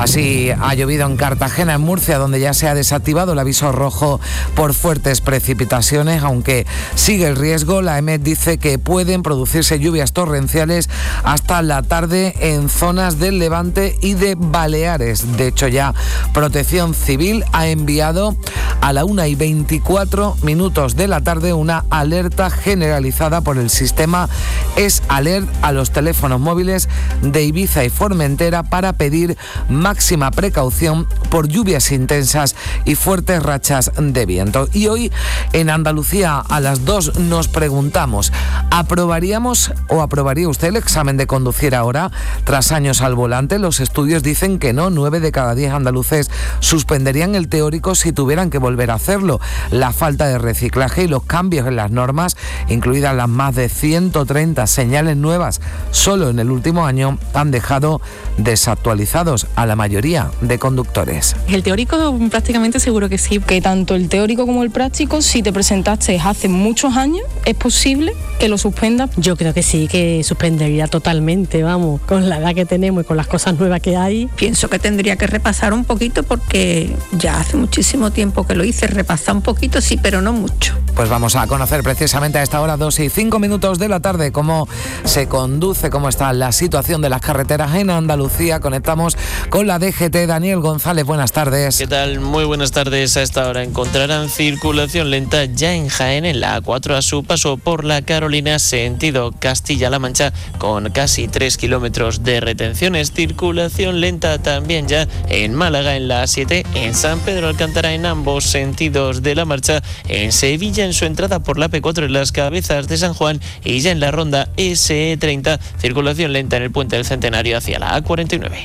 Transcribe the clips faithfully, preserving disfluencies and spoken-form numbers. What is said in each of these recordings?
Así ha llovido en Cartagena, en Murcia, donde ya se ha desactivado el aviso rojo por fuertes precipitaciones, aunque sigue el riesgo. La E M E T dice que pueden producirse lluvias torrenciales hasta la tarde en zonas del Levante y de Baleares. De hecho, ya Protección Civil ha enviado a la una y veinticuatro minutos de la tarde una alerta generalizada por el sistema Es Alert a los teléfonos móviles de Ibiza y Formentera para pedir máxima precaución por lluvias intensas y fuertes rachas de viento. Y hoy en Andalucía a las dos nos preguntamos, ¿aprobaríamos o aprobaría usted el examen de conducir ahora tras años al volante? Los estudios dicen que no, nueve de cada diez andaluces suspenderían el teórico si tuvieran que volver a hacerlo. La falta de reciclaje y los cambios en las normas, incluidas las más de ciento treinta señales nuevas solo en el último año, han dejado desactualizados a la mayoría de conductores. El teórico prácticamente seguro que sí, que tanto el teórico como el práctico, si te presentaste hace muchos años, es posible que lo suspendas. Yo creo que sí, que suspendería totalmente, vamos, con la edad que tenemos y con las cosas nuevas que hay. Pienso que tendría que repasar un poquito porque ya hace muchísimo tiempo que lo hice, repasar un poquito sí, pero no mucho. Pues vamos a conocer precisamente a esta hora, dos y cinco minutos de la tarde, cómo se conduce, cómo está la situación de las carreteras en Andalucía. Conectamos con la D G T. Daniel González, buenas tardes. ¿Qué tal? Muy buenas tardes. A esta hora encontrarán circulación lenta ya en Jaén, en la A cuatro a su paso por la Carolina, sentido Castilla-La Mancha, con casi tres kilómetros de retenciones. Circulación lenta también ya en Málaga, en la A siete, en San Pedro Alcántara, en ambos sentidos de la marcha, en Sevilla, en su entrada por la P cuatro, en las Cabezas de San Juan, y ya en la ronda S E treinta, circulación lenta en el Puente del Centenario hacia la A cuarenta y nueve.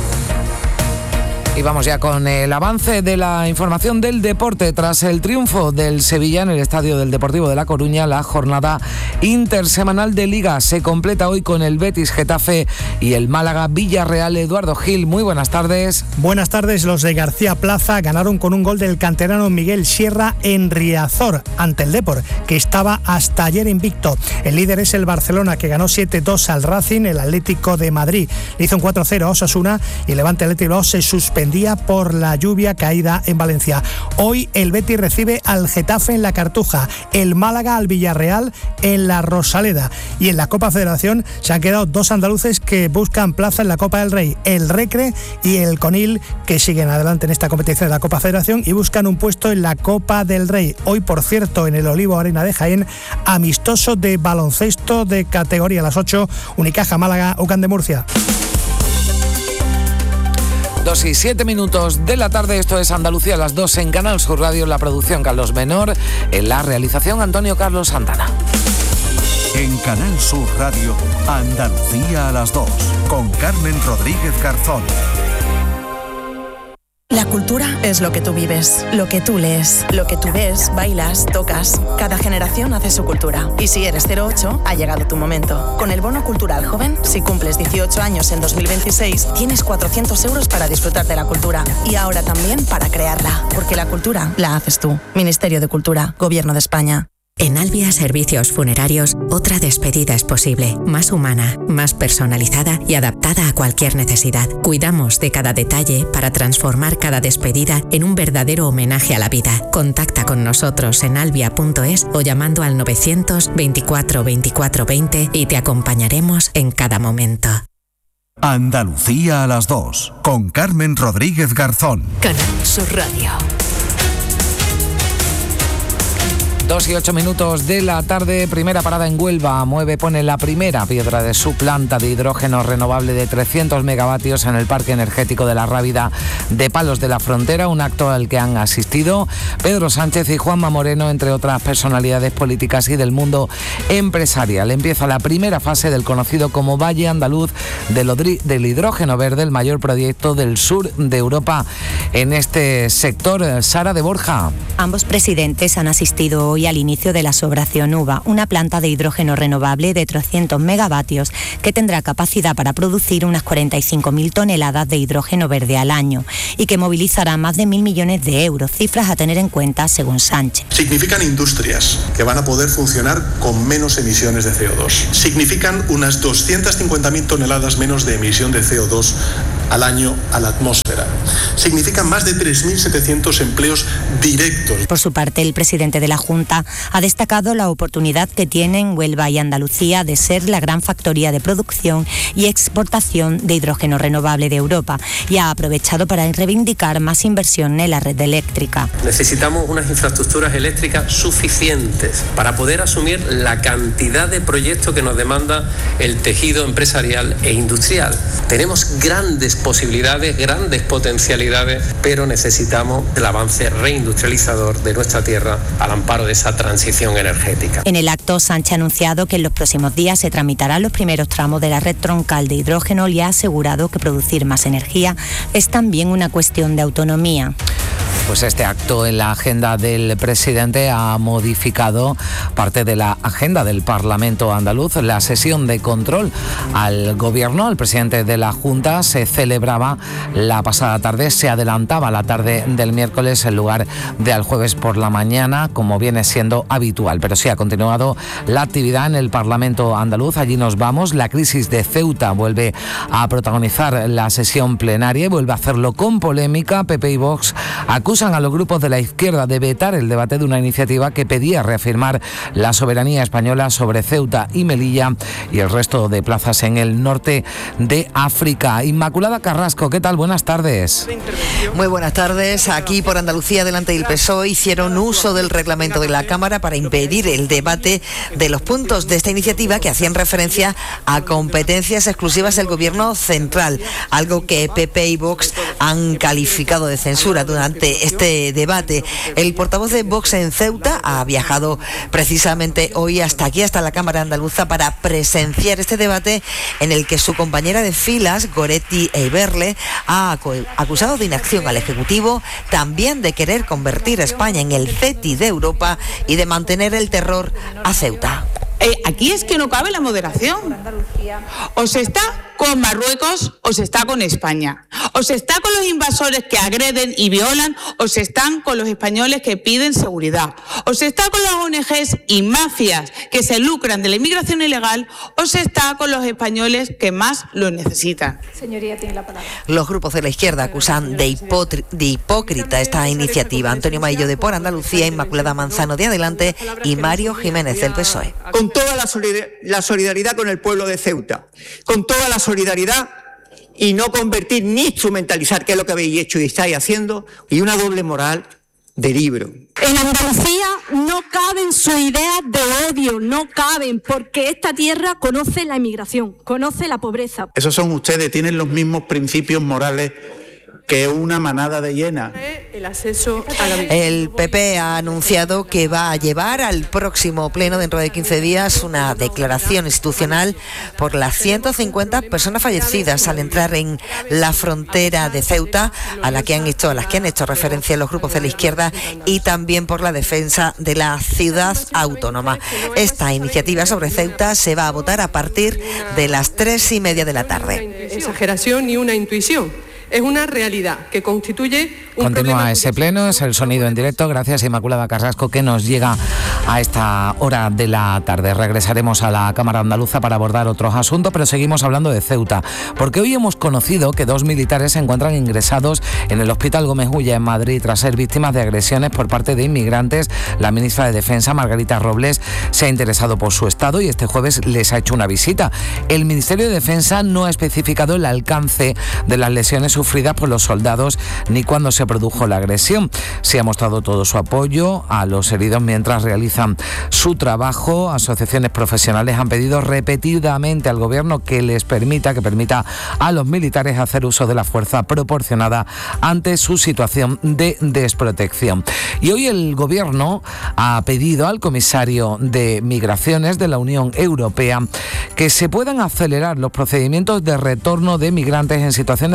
Y vamos ya con el avance de la información del deporte. Tras el triunfo del Sevilla en el Estadio del Deportivo de La Coruña, la jornada intersemanal de Liga se completa hoy con el Betis Getafe y el Málaga Villarreal. Eduardo Gil, muy buenas tardes. Buenas tardes. Los de García Plaza ganaron con un gol del canterano Miguel Sierra en Riazor ante el Depor, que estaba hasta ayer invicto. El líder es el Barcelona, que ganó siete dos al Racing. El Atlético de Madrid le hizo un cuatro cero a Osasuna y el Levante Atlético se suspendía por la lluvia caída en Valencia. Hoy el Betis recibe al Getafe en la Cartuja, el Málaga al Villarreal en la Rosaleda, y en la Copa Federación se han quedado dos andaluces que buscan plaza en la Copa del Rey, el Recre y el Conil, que siguen adelante en esta competición de la Copa Federación y buscan un puesto en la Copa del Rey. Hoy, por cierto, en el Olivo Arena de Jaén, amistoso de baloncesto de categoría a las ocho, Unicaja Málaga, UCAM de Murcia. Dos y siete minutos de la tarde, esto es Andalucía a las dos en Canal Sur Radio, en la producción Carlos Menor, en la realización Antonio Carlos Santana. En Canal Sur Radio, Andalucía a las dos, con Carmen Rodríguez Garzón. La cultura es lo que tú vives, lo que tú lees, lo que tú ves, bailas, tocas. Cada generación hace su cultura. Y si eres cero ocho, ha llegado tu momento. Con el Bono Cultural Joven, si cumples dieciocho años en dos mil veintiséis, tienes cuatrocientos euros para disfrutar de la cultura. Y ahora también para crearla. Porque la cultura la haces tú. Ministerio de Cultura, Gobierno de España. En Albia Servicios Funerarios, otra despedida es posible, más humana, más personalizada y adaptada a cualquier necesidad. Cuidamos de cada detalle para transformar cada despedida en un verdadero homenaje a la vida. Contacta con nosotros en albia punto es o llamando al novecientos veinticuatro veinticuatro veinte y te acompañaremos en cada momento. Andalucía a las dos, con Carmen Rodríguez Garzón. Canal Sur Radio. Dos y ocho minutos de la tarde, primera parada en Huelva. Mueve, pone la primera piedra de su planta de hidrógeno renovable de trescientos megavatios en el Parque Energético de la Rábida de Palos de la Frontera, un acto al que han asistido Pedro Sánchez y Juanma Moreno, entre otras personalidades políticas y del mundo empresarial. Empieza la primera fase del conocido como Valle Andaluz del Hidrógeno Verde, el mayor proyecto del sur de Europa en este sector. Sara de Borja. Ambos presidentes han asistido hoy hoy al inicio de la Operación U V A, una planta de hidrógeno renovable de trescientos megavatios que tendrá capacidad para producir unas cuarenta y cinco mil toneladas de hidrógeno verde al año y que movilizará más de mil millones de euros, cifras a tener en cuenta según Sánchez. Significan industrias que van a poder funcionar con menos emisiones de C O dos. Significan unas doscientas cincuenta mil toneladas menos de emisión de C O dos al año a la atmósfera. Significan más de tres mil setecientos empleos directos. Por su parte, el presidente de la Junta ha destacado la oportunidad que tienen Huelva y Andalucía de ser la gran factoría de producción y exportación de hidrógeno renovable de Europa y ha aprovechado para reivindicar más inversión en la red eléctrica. Necesitamos unas infraestructuras eléctricas suficientes para poder asumir la cantidad de proyectos que nos demanda el tejido empresarial e industrial. Tenemos grandes posibilidades, grandes potencialidades, pero necesitamos el avance reindustrializador de nuestra tierra al amparo de esa transición energética. En el acto, Sánchez ha anunciado que en los próximos días se tramitarán los primeros tramos de la red troncal de hidrógeno y ha asegurado que producir más energía es también una cuestión de autonomía. Pues este acto en la agenda del presidente ha modificado parte de la agenda del Parlamento andaluz. La sesión de control al gobierno, al presidente de la Junta, se celebraba la pasada tarde, se adelantaba la tarde del miércoles en lugar de al jueves por la mañana, como viene siendo habitual. Pero sí ha continuado la actividad en el Parlamento andaluz. Allí nos vamos. La crisis de Ceuta vuelve a protagonizar la sesión plenaria y vuelve a hacerlo con polémica. P P y Vox acusan a los grupos de la izquierda de vetar el debate de una iniciativa que pedía reafirmar la soberanía española sobre Ceuta y Melilla y el resto de plazas en el norte de África. Inmaculada Carrasco, ¿qué tal? Buenas tardes. Muy buenas tardes. Aquí por Andalucía, delante del P S O E, hicieron uso del reglamento de la Cámara para impedir el debate de los puntos de esta iniciativa que hacían referencia a competencias exclusivas del Gobierno central, algo que P P y Vox han calificado de censura durante este debate. El portavoz de Vox en Ceuta ha viajado precisamente hoy hasta aquí, hasta la Cámara Andaluza, para presenciar este debate en el que su compañera de filas, Goretti Eiberle, ha acusado de inacción al Ejecutivo, también de querer convertir a España en el C E T I de Europa y de mantener el terror a Ceuta. Eh, aquí es que no cabe la moderación. O se está con Marruecos o se está con España. O se está con los invasores que agreden y violan o se están con los españoles que piden seguridad. O se está con las O N Ges y mafias que se lucran de la inmigración ilegal o se está con los españoles que más lo necesitan. Señoría, tiene la palabra. Los grupos de la izquierda acusan de, hipotri- de hipócrita esta iniciativa. Antonio Maillo de Por Andalucía, Inmaculada Manzano de Adelante y Mario Jiménez del P S O E. Con toda la, solidar- la solidaridad con el pueblo de Ceuta, con toda la solidaridad y no convertir ni instrumentalizar, que es lo que habéis hecho y estáis haciendo, y una doble moral de libro. En Andalucía no caben sus ideas de odio, no caben, porque esta tierra conoce la inmigración, conoce la pobreza. Esos son ustedes, tienen los mismos principios morales que una manada de hienas. El acceso a la vivienda. El P P ha anunciado que va a llevar al próximo pleno, dentro de quince días, una declaración institucional por las ciento cincuenta personas fallecidas al entrar en la frontera de Ceuta, a la que han hecho, a las que han hecho referencia los grupos de la izquierda, y también por la defensa de la ciudad autónoma. Esta iniciativa sobre Ceuta se va a votar a partir de las tres y media de la tarde. Exageración ni una intuición. Es una realidad que constituye un Continúa problema. ese pleno, es el sonido en directo. Gracias, Inmaculada Carrasco, que nos llega a esta hora de la tarde. Regresaremos a la Cámara Andaluza para abordar otros asuntos, pero seguimos hablando de Ceuta, porque hoy hemos conocido que dos militares se encuentran ingresados en el Hospital Gómez Ulla en Madrid tras ser víctimas de agresiones por parte de inmigrantes. La ministra de Defensa, Margarita Robles, se ha interesado por su estado y este jueves les ha hecho una visita. El Ministerio de Defensa no ha especificado el alcance de las lesiones sufridas por los soldados ni cuándo se produjo la agresión. Se ha mostrado todo su apoyo a los heridos mientras realizan su trabajo. Asociaciones profesionales han pedido repetidamente al gobierno que les permita, que permita a los militares hacer uso de la fuerza proporcionada ante su situación de desprotección. Y hoy el gobierno ha pedido al comisario de Migraciones de la Unión Europea que se puedan acelerar los procedimientos de retorno de migrantes en situaciones de crisis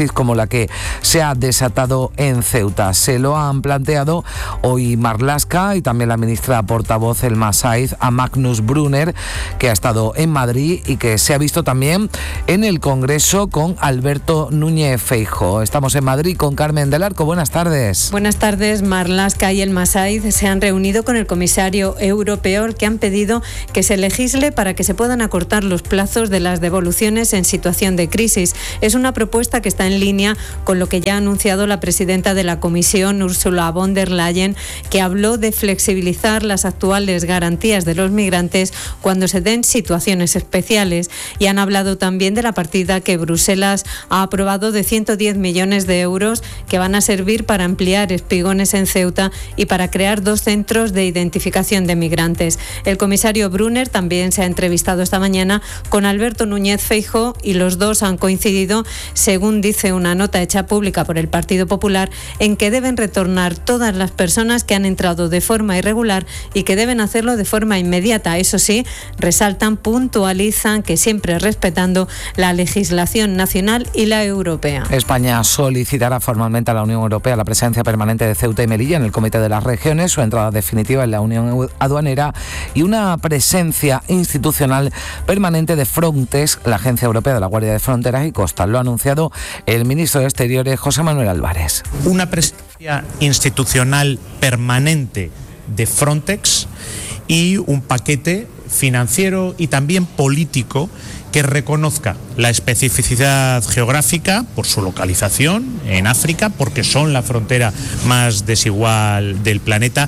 crisis como la que se ha desatado en Ceuta. Se lo han planteado hoy Marlaska y también la ministra portavoz Elma Saiz a Magnus Brunner, que ha estado en Madrid y que se ha visto también en el Congreso con Alberto Núñez Feijóo. Estamos en Madrid con Carmen del Arco. Buenas tardes. Buenas tardes. Marlaska y Elma Saiz se han reunido con el comisario europeo, que han pedido que se legisle para que se puedan acortar los plazos de las devoluciones en situación de crisis. Es una propuesta que está en línea con lo que ya ha anunciado la presidenta de la Comisión, Ursula von der Leyen, que habló de flexibilizar las actuales garantías de los migrantes cuando se den situaciones especiales. Y han hablado también de la partida que Bruselas ha aprobado de ciento diez millones de euros que van a servir para ampliar espigones en Ceuta y para crear dos centros de identificación de migrantes. El comisario Brunner también se ha entrevistado esta mañana con Alberto Núñez Feijóo y los dos han coincidido, según dice una nota hecha pública por el Partido Popular, en que deben retornar todas las personas que han entrado de forma irregular y que deben hacerlo de forma inmediata. Eso sí, resaltan, puntualizan que siempre respetando la legislación nacional y la europea. España solicitará formalmente a la Unión Europea la presencia permanente de Ceuta y Melilla en el Comité de las Regiones, su entrada definitiva en la Unión Aduanera y una presencia institucional permanente de Frontex, la Agencia Europea de la Guardia de Fronteras y Costas. Lo ha anunciado el ministro de Exteriores, José Manuel Álvarez. Una presencia institucional permanente de Frontex y un paquete financiero y también político que reconozca la especificidad geográfica por su localización en África, porque son la frontera más desigual del planeta.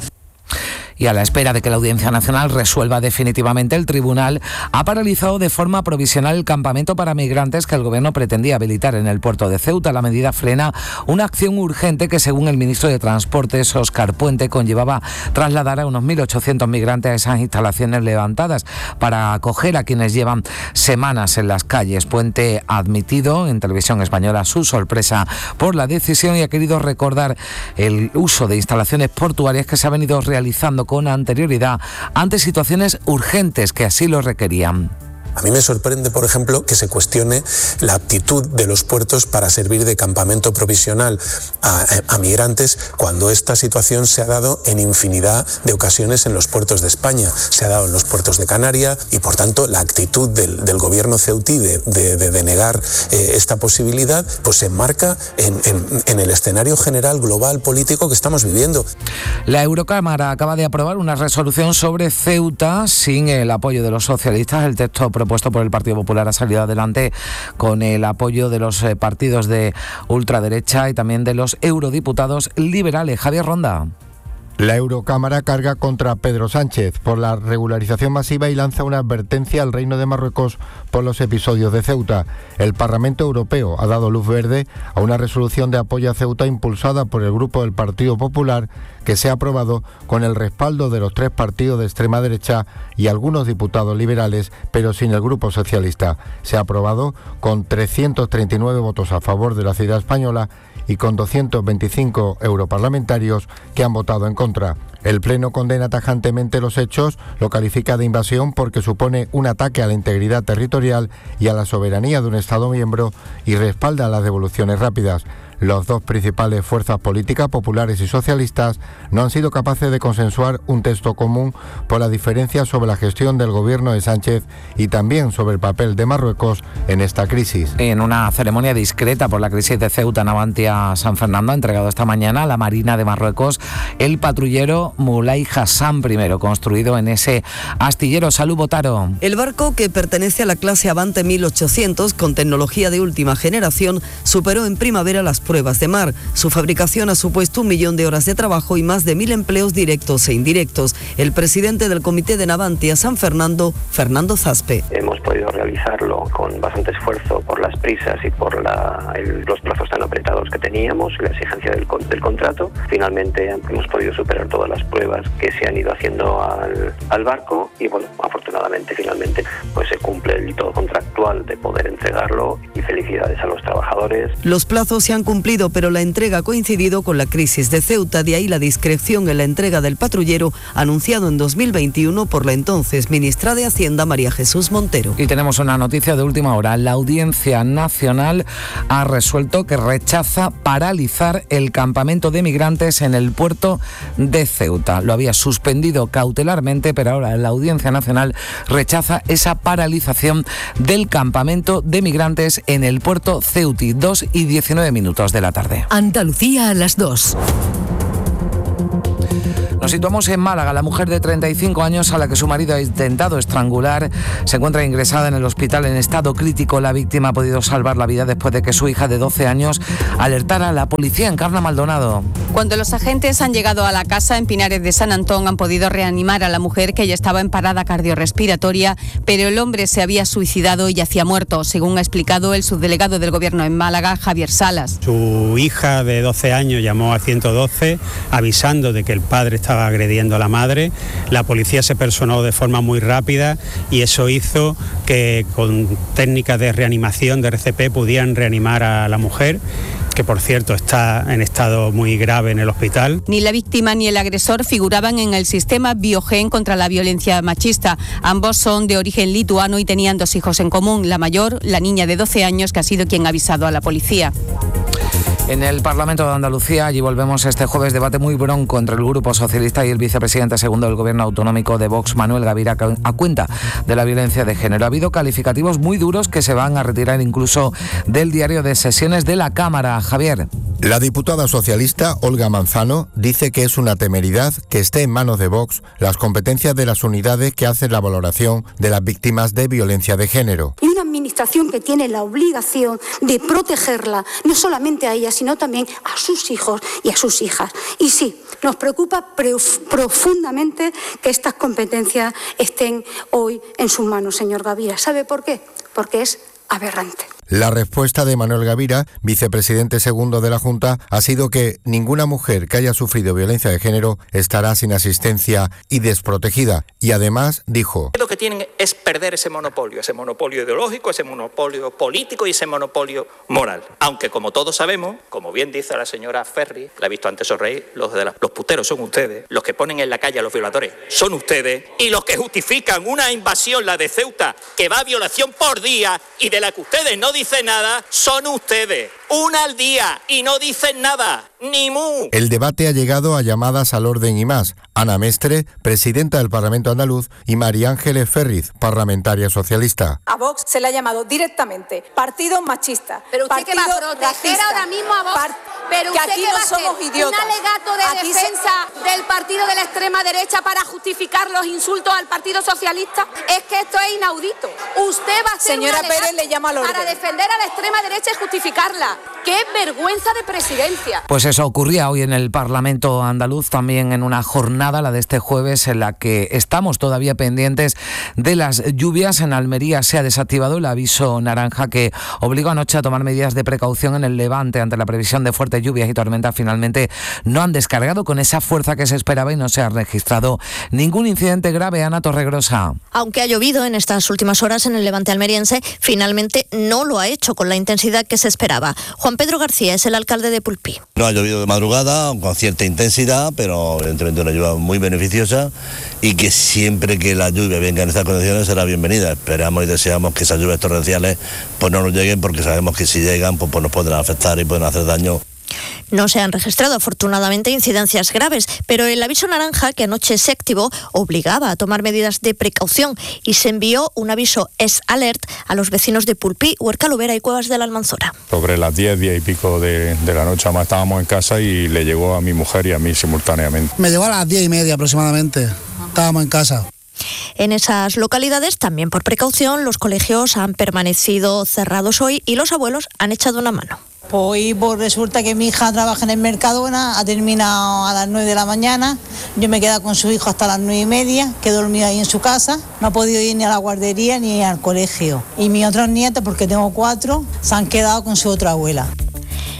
Y a la espera de que la Audiencia Nacional resuelva definitivamente, el tribunal ha paralizado de forma provisional el campamento para migrantes que el Gobierno pretendía habilitar en el puerto de Ceuta. La medida frena una acción urgente que, según el ministro de Transportes, Óscar Puente, conllevaba trasladar a unos mil ochocientos migrantes a esas instalaciones levantadas para acoger a quienes llevan semanas en las calles. Puente ha admitido en Televisión Española su sorpresa por la decisión y ha querido recordar el uso de instalaciones portuarias que se ha venido realizando con anterioridad ante situaciones urgentes que así lo requerían. A mí me sorprende, por ejemplo, que se cuestione la aptitud de los puertos para servir de campamento provisional a, a migrantes cuando esta situación se ha dado en infinidad de ocasiones en los puertos de España. Se ha dado en los puertos de Canarias y, por tanto, la actitud del, del gobierno ceutí de, de, de denegar eh, esta posibilidad pues se enmarca en, en, en el escenario general global político que estamos viviendo. La Eurocámara acaba de aprobar una resolución sobre Ceuta sin el apoyo de los socialistas. El texto propuesto por el Partido Popular ha salido adelante con el apoyo de los partidos de ultraderecha y también de los eurodiputados liberales. Javier Ronda. La Eurocámara carga contra Pedro Sánchez por la regularización masiva y lanza una advertencia al Reino de Marruecos por los episodios de Ceuta. El Parlamento Europeo ha dado luz verde a una resolución de apoyo a Ceuta impulsada por el grupo del Partido Popular, que se ha aprobado con el respaldo de los tres partidos de extrema derecha y algunos diputados liberales, pero sin el grupo socialista. Se ha aprobado con trescientos treinta y nueve votos a favor de la ciudad española y con doscientos veinticinco europarlamentarios que han votado en contra. El Pleno condena tajantemente los hechos, lo califica de invasión porque supone un ataque a la integridad territorial y a la soberanía de un Estado miembro y respalda las devoluciones rápidas. Las dos principales fuerzas políticas, populares y socialistas, no han sido capaces de consensuar un texto común por las diferencias sobre la gestión del gobierno de Sánchez y también sobre el papel de Marruecos en esta crisis. En una ceremonia discreta por la crisis de Ceuta, Navantia San Fernando ha entregado esta mañana a la Marina de Marruecos el patrullero Moulay Hassan primero, construido en ese astillero. Salud, Botaro. El barco, que pertenece a la clase Avante mil ochocientos con tecnología de última generación, superó en primavera las pruebas de mar. Su fabricación ha supuesto un millón de horas de trabajo y más de mil empleos directos e indirectos. El presidente del Comité de Navantia San Fernando, Fernando Zaspe. Hemos podido realizarlo con bastante esfuerzo por las prisas y por la, el, los plazos tan apretados que teníamos y la exigencia del, del contrato. Finalmente hemos podido superar todas las pruebas que se han ido haciendo al, al barco y, bueno, afortunadamente finalmente pues se cumple el hito contractual de poder entregarlo y felicidades a los trabajadores. Los plazos se han cumplido cumplido, pero la entrega ha coincidido con la crisis de Ceuta, de ahí la discreción en la entrega del patrullero anunciado en dos mil veintiuno por la entonces ministra de Hacienda, María Jesús Montero. Y tenemos una noticia de última hora. La Audiencia Nacional ha resuelto que rechaza paralizar el campamento de migrantes en el puerto de Ceuta. Lo había suspendido cautelarmente, pero ahora la Audiencia Nacional rechaza esa paralización del campamento de migrantes en el puerto ceutí. dos y diecinueve minutos de la tarde. Andalucía a las dos. Nos situamos en Málaga. La mujer de treinta y cinco años a la que su marido ha intentado estrangular se encuentra ingresada en el hospital en estado crítico. La víctima ha podido salvar la vida después de que su hija de doce años alertara a la policía. Encarna Maldonado. Cuando los agentes han llegado a la casa en Pinares de San Antón, han podido reanimar a la mujer, que ya estaba en parada cardiorrespiratoria, pero el hombre se había suicidado y yacía muerto, según ha explicado el subdelegado del Gobierno en Málaga, Javier Salas. Su hija de doce años llamó a ciento doce avisando de que el padre estaba agrediendo a la madre. La policía se personó de forma muy rápida y eso hizo que con técnicas de reanimación de R C P pudieran reanimar a la mujer, que por cierto está en estado muy grave en el hospital. Ni la víctima ni el agresor figuraban en el sistema Biogen contra la violencia machista. Ambos son de origen lituano y tenían dos hijos en común. La mayor, la niña de doce años, que ha sido quien ha avisado a la policía. En el Parlamento de Andalucía, allí volvemos este jueves, debate muy bronco entre el Grupo Socialista y el vicepresidente segundo del Gobierno autonómico de Vox, Manuel Gavira, a cuenta de la violencia de género. Ha habido calificativos muy duros que se van a retirar incluso del diario de sesiones de la Cámara. Javier. La diputada socialista Olga Manzano dice que es una temeridad que esté en manos de Vox las competencias de las unidades que hacen la valoración de las víctimas de violencia de género. Y una administración que tiene la obligación de protegerla, no solamente a ella, sino también a sus hijos y a sus hijas. Y sí, nos preocupa profundamente que estas competencias estén hoy en sus manos, señor Gavira. ¿Sabe por qué? Porque es aberrante. La respuesta de Manuel Gavira, vicepresidente segundo de la Junta, ha sido que ninguna mujer que haya sufrido violencia de género estará sin asistencia y desprotegida. Y además dijo: lo que tienen es perder ese monopolio, ese monopolio ideológico, ese monopolio político y ese monopolio moral. Aunque, como todos sabemos, como bien dice la señora Ferri, la he visto antes sonreír, los, de la, los puteros son ustedes, los que ponen en la calle a los violadores son ustedes, y los que justifican una invasión, la de Ceuta, que va a violación por día y de la que ustedes no dicen nada, son ustedes. Una al día y no dicen nada, ni mu. El debate ha llegado a llamadas al orden y más. Ana Mestre, presidenta del Parlamento andaluz, y María Ángeles Ferriz, parlamentaria socialista. A Vox se le ha llamado directamente partido machista. Pero usted que va a proteger racista, ahora mismo a Vox. Pero que usted aquí que no va somos a idiotas. Un alegato de aquí defensa se... del partido de la extrema derecha para justificar los insultos al Partido Socialista. Es que esto es inaudito. Usted va a hacer Señora un Pérez le llama al orden para defender a la extrema derecha y justificarla. ¡Qué vergüenza de presidencia! Pues eso ocurría hoy en el Parlamento andaluz, también en una jornada, la de este jueves, en la que estamos todavía pendientes de las lluvias. En Almería se ha desactivado el aviso naranja que obligó anoche a tomar medidas de precaución en el Levante ante la previsión de fuertes lluvias y tormentas. Finalmente no han descargado con esa fuerza que se esperaba y no se ha registrado ningún incidente grave. Ana Torregrosa. Aunque ha llovido en estas últimas horas en el Levante almeriense, finalmente no lo ha hecho con la intensidad que se esperaba. Juan Pedro García es el alcalde de Pulpí. No ha llovido de madrugada, con cierta intensidad, pero evidentemente una lluvia muy beneficiosa y que siempre que la lluvia venga en estas condiciones será bienvenida. Esperamos y deseamos que esas lluvias torrenciales pues no nos lleguen, porque sabemos que si llegan pues, pues nos podrán afectar y pueden hacer daño. No se han registrado afortunadamente incidencias graves, pero el aviso naranja que anoche se activó obligaba a tomar medidas de precaución y se envió un aviso S Alert a los vecinos de Pulpí, Huerca Lobera y Cuevas de la Almanzora. Sobre las diez, diez y pico de, de la noche, además estábamos en casa y le llegó a mi mujer y a mí simultáneamente. Me llegó a las diez y media aproximadamente, estábamos en casa. En esas localidades, también por precaución, los colegios han permanecido cerrados hoy y los abuelos han echado una mano. Pues hoy pues resulta que mi hija trabaja en el Mercadona, ha terminado a las nueve de la mañana, yo me he quedado con su hijo hasta las nueve y media, que he dormido ahí en su casa, no ha podido ir ni a la guardería ni al colegio. Y mis otros nietos, porque tengo cuatro, se han quedado con su otra abuela.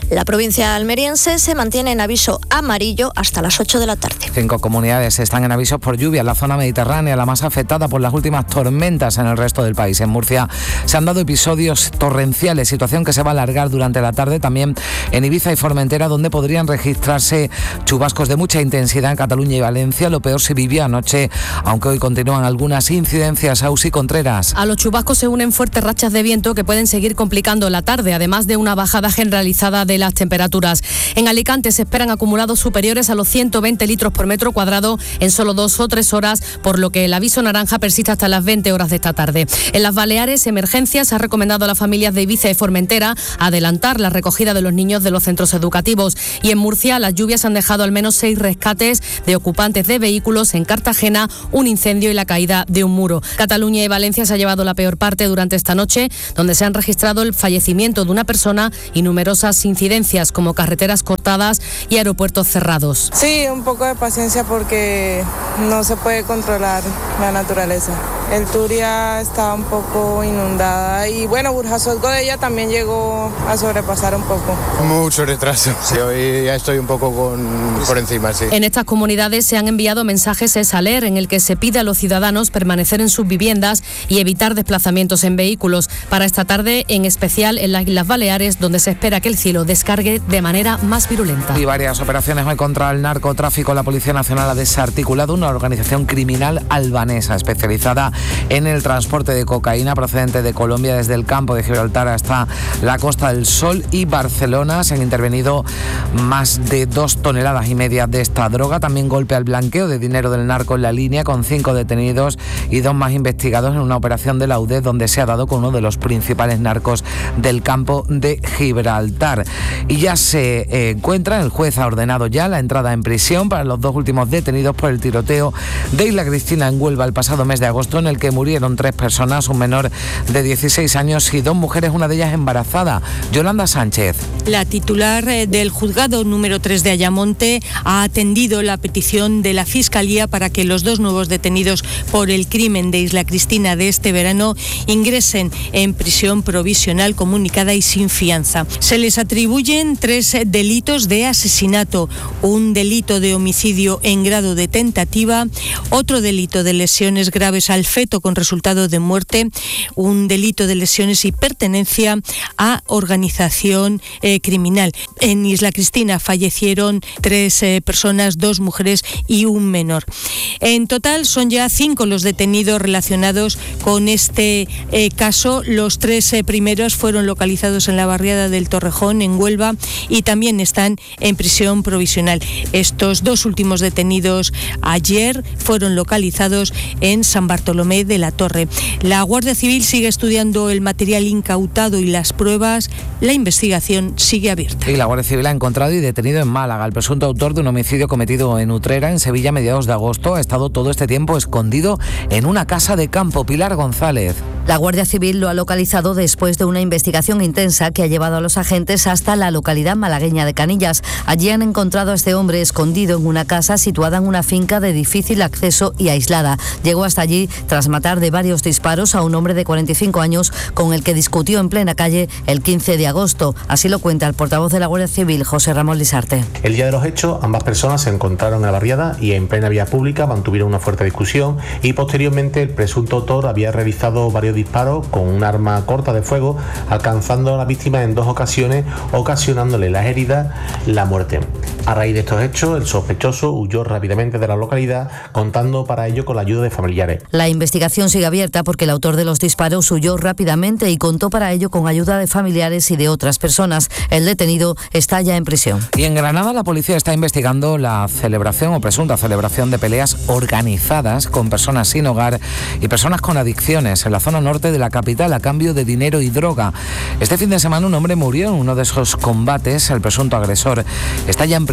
La provincia almeriense se mantiene en aviso amarillo hasta las ocho de la tarde. Cinco comunidades están en avisos por lluvia en la zona mediterránea, la más afectada por las últimas tormentas en el resto del país. En Murcia se han dado episodios torrenciales, situación que se va a alargar durante la tarde. También en Ibiza y Formentera, donde podrían registrarse chubascos de mucha intensidad. En Cataluña y Valencia lo peor se vivió anoche, aunque hoy continúan algunas incidencias. Ausi Contreras. A los chubascos se unen fuertes rachas de viento que pueden seguir complicando la tarde, además de una bajada generalizada de las temperaturas. En Alicante se esperan acumulados superiores a los ciento veinte litros por metro cuadrado en solo dos o tres horas, por lo que el aviso naranja persiste hasta las veinte horas de esta tarde. En las Baleares, Emergencias ha recomendado a las familias de Ibiza y Formentera adelantar la recogida de los niños de los centros educativos. Y en Murcia, las lluvias han dejado al menos seis rescates de ocupantes de vehículos. En Cartagena, un incendio y la caída de un muro. Cataluña y Valencia se ha llevado la peor parte durante esta noche, donde se han registrado el fallecimiento de una persona y numerosas incidencias como carreteras cortadas y aeropuertos cerrados. Sí, un poco de paciencia porque no se puede controlar la naturaleza. El Turia está un poco inundada y bueno, Burjasot de ella también llegó a sobrepasar un poco. Mucho retraso. Sí, hoy ya estoy un poco con, por encima, sí. En estas comunidades se han enviado mensajes ESALER en el que se pide a los ciudadanos permanecer en sus viviendas y evitar desplazamientos en vehículos. Para esta tarde, en especial en las Islas Baleares, donde se espera que el cielo descargue de manera más virulenta. Y varias operaciones hoy contra el narcotráfico. La Policía Nacional ha desarticulado una organización criminal albanesa especializada en el transporte de cocaína procedente de Colombia desde el campo de Gibraltar hasta la Costa del Sol y Barcelona. Se han intervenido más de dos toneladas y media de esta droga. También golpe al blanqueo de dinero del narco en la línea, con cinco detenidos y dos más investigados en una operación de la U D E, donde se ha dado con uno de los principales narcos del campo de Gibraltar. Y ya se eh, encuentra, el juez ha ordenado ya la entrada en prisión para los dos últimos detenidos por el tiroteo de Isla Cristina en Huelva el pasado mes de agosto, en el que murieron tres personas, un menor de dieciséis años y dos mujeres, una de ellas embarazada. Yolanda Sánchez. La titular del juzgado número tres de Ayamonte ha atendido la petición de la Fiscalía para que los dos nuevos detenidos por el crimen de Isla Cristina de este verano ingresen en prisión provisional comunicada y sin fianza. Se les atribuyen tres delitos de asesinato, un delito de homicidio en grado de tentativa, otro delito de lesiones graves al feto con resultado de muerte, un delito de lesiones y pertenencia a organización eh, criminal. En Isla Cristina fallecieron tres eh, personas, dos mujeres y un menor. En total son ya cinco los detenidos relacionados con este eh, caso. Los tres eh, primeros fueron localizados en la barriada del Torrejón, en Huelva, y también están en prisión provisional. Estos dos últimos detenidos ayer fueron localizados en San Bartolomé de la Torre. La Guardia Civil sigue estudiando el material incautado y las pruebas. La investigación sigue abierta. Y la Guardia Civil ha encontrado y detenido en Málaga al presunto autor de un homicidio cometido en Utrera, en Sevilla, a mediados de agosto. Ha estado todo este tiempo escondido en una casa de campo. Pilar González. La Guardia Civil lo ha localizado después de una investigación intensa que ha llevado a los agentes hasta la localidad malagueña de Canillas. Allí han encontrado a este hombre escondido en una casa situada en una finca de difícil acceso y aislada. Llegó hasta allí tras matar de varios disparos a un hombre de cuarenta y cinco años con el que discutió en plena calle el quince de agosto. Así lo cuenta el portavoz de la Guardia Civil, José Ramón Lisarte. El día de los hechos, ambas personas se encontraron en la barriada y en plena vía pública mantuvieron una fuerte discusión, y posteriormente el presunto autor había realizado varios disparos con un arma corta de fuego, alcanzando a la víctima en dos ocasiones, ocasionándole las heridas, la muerte. A raíz de estos hechos, el sospechoso huyó rápidamente de la localidad, contando para ello con la ayuda de familiares. La investigación sigue abierta porque el autor de los disparos huyó rápidamente y contó para ello con ayuda de familiares y de otras personas. El detenido está ya en prisión. Y en Granada la policía está investigando la celebración o presunta celebración de peleas organizadas con personas sin hogar y personas con adicciones en la zona norte de la capital a cambio de dinero y droga. Este fin de semana un hombre murió en uno de esos combates. El presunto agresor está ya en prisión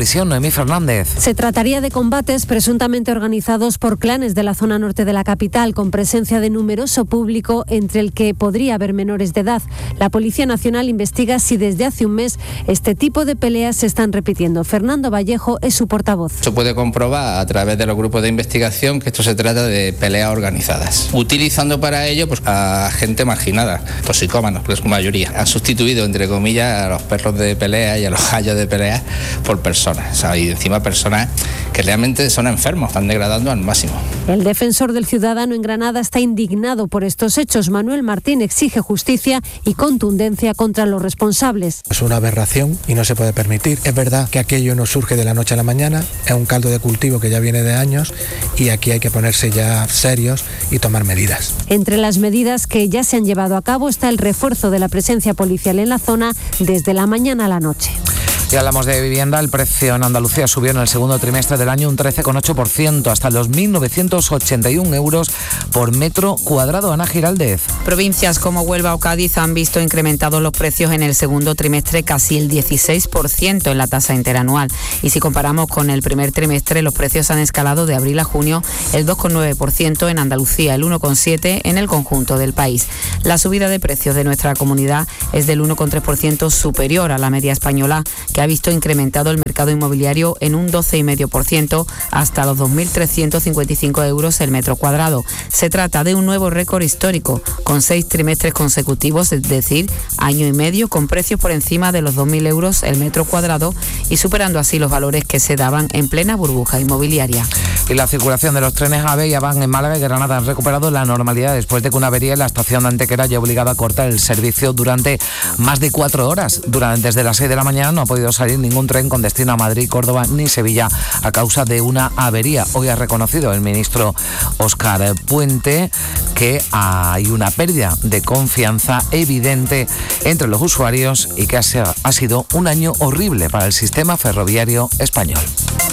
prisión. Noemí Fernández. Se trataría de combates presuntamente organizados por clanes de la zona norte de la capital, con presencia de numeroso público, entre el que podría haber menores de edad. La Policía Nacional investiga si desde hace un mes este tipo de peleas se están repitiendo. Fernando Vallejo es su portavoz. Se puede comprobar a través de los grupos de investigación que esto se trata de peleas organizadas, utilizando para ello pues, a gente marginada, toxicómanos, pues su mayoría. Han sustituido, entre comillas, a los perros de pelea y a los gallos de pelea por personas. O sea, y encima personas que realmente son enfermos, están degradando al máximo. El defensor del ciudadano en Granada está indignado por estos hechos. Manuel Martín exige justicia y contundencia contra los responsables. Es una aberración y no se puede permitir. Es verdad que aquello no surge de la noche a la mañana, es un caldo de cultivo que ya viene de años y aquí hay que ponerse ya serios y tomar medidas. Entre las medidas que ya se han llevado a cabo está el refuerzo de la presencia policial en la zona desde la mañana a la noche. Si hablamos de vivienda, el precio en Andalucía subió en el segundo trimestre del año un trece coma ocho por ciento, hasta los mil novecientos ochenta y un euros por metro cuadrado. Ana Giraldez. Provincias como Huelva o Cádiz han visto incrementados los precios en el segundo trimestre casi el dieciséis por ciento en la tasa interanual. Y si comparamos con el primer trimestre, los precios han escalado de abril a junio el dos coma nueve por ciento en Andalucía, el uno coma siete por ciento en el conjunto del país. La subida de precios de nuestra comunidad es del uno coma tres por ciento superior a la media española, que ha visto incrementado el mercado inmobiliario en un doce coma cinco por ciento hasta los dos mil trescientos cincuenta y cinco euros el metro cuadrado. Se trata de un nuevo récord histórico, con seis trimestres consecutivos, es decir, año y medio, con precios por encima de los dos mil euros el metro cuadrado y superando así los valores que se daban en plena burbuja inmobiliaria. Y la circulación de los trenes AVE y AVAN en Málaga y Granada han recuperado la normalidad después de que una avería en la estación de Antequera haya obligado a cortar el servicio durante más de cuatro horas. Durante, desde las seis de la mañana no ha podido salir ningún tren con destino a Madrid, Córdoba ni Sevilla a causa de una avería. Hoy ha reconocido el ministro Óscar Puente que hay una pérdida de confianza evidente entre los usuarios y que ha sido un año horrible para el sistema ferroviario español.